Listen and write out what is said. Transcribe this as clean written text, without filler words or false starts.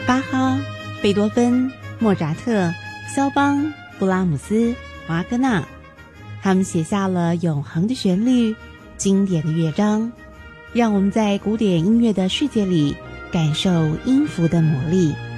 巴哈、贝多芬、莫扎特、肖邦、布拉姆斯、华格纳，他们写下了永恒的旋律、经典的乐章，让我们在古典音乐的世界里感受音符的魔力。